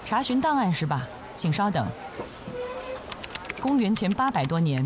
查询档案是吧？请稍等。公元前800多年。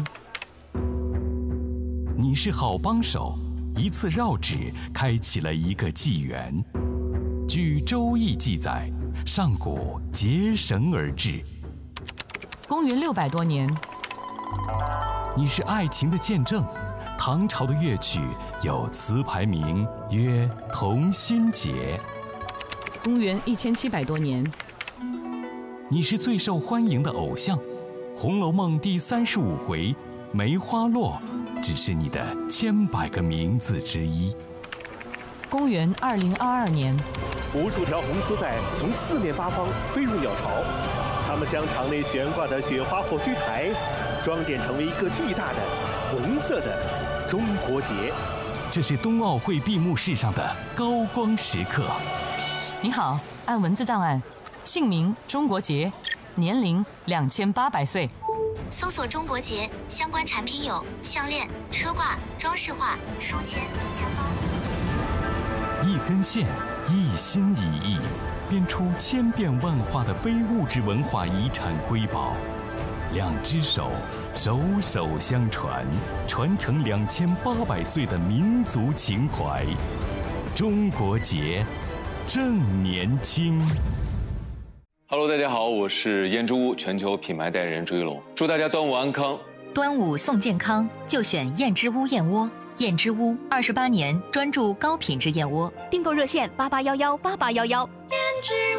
你是好帮手，一次绕指开启了一个纪元。据《周易》记载，上古结绳而治。 公元600多年。 你是爱情的见证，唐朝的乐曲有词牌名曰《同心结》。 公元1700多年。 你是最受欢迎的偶像，《红楼梦》第35回梅花落只是你的千百个名字之一。 公元2022年。 无数条红丝带从四面八方飞入鸟巢，它们将场内悬挂的雪花火炬台装点成为一个巨大的红色的中国结。 这是冬奥会闭幕式上的高光时刻。 你好，按文字档案，姓名中国结，年龄2800岁。 搜索中国结相关产品有项链、车挂、装饰画、书签、香包。 一根线，一心一意，编出千变万化的非物质文化遗产瑰宝。两只手，手手相传，传承2800岁的民族情怀。中国结，正年轻。 Hello， 大家好，我是燕之屋全球品牌代言人朱一龙，祝大家端午安康。 端午送健康，就选燕之屋燕窝。燕之屋28年专注高品质燕窝， 订购热线88118811。燕之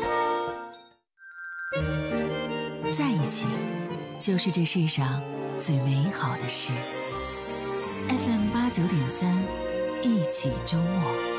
屋，在一起，就是这世上最美好的事。FM89.3，一起周末。